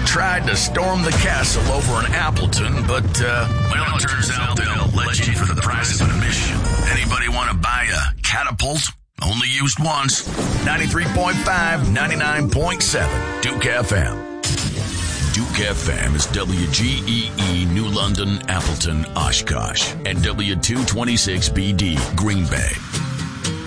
tried to storm the castle over in Appleton, but, well, it turns out they'll let you for the price of admission. Anybody want to buy a catapult? Only used once. 93.5, 99.7, Duke FM. Duke FM is WGEE New London, Appleton, Oshkosh, and W226BD, Green Bay.